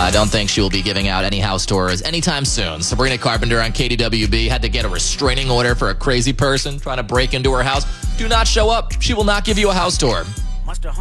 I don't think she will be giving out any house tours anytime soon. Sabrina Carpenter on KDWB had to get a restraining order for a crazy person trying to break into her house. Do not show up. She will not give you a house tour.